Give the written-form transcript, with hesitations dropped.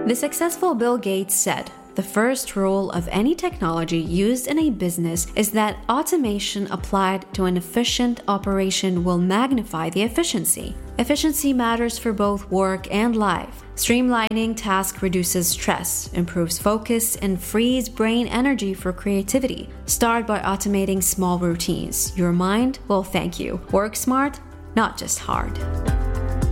The successful Bill Gates said, "The first rule of any technology used in a business is that automation applied to an efficient operation will magnify the efficiency. Efficiency matters for both work and life. Streamlining tasks reduces stress, improves focus, and frees brain energy for creativity. Start by automating small routines. Your mind will thank you. Work smart, not just hard."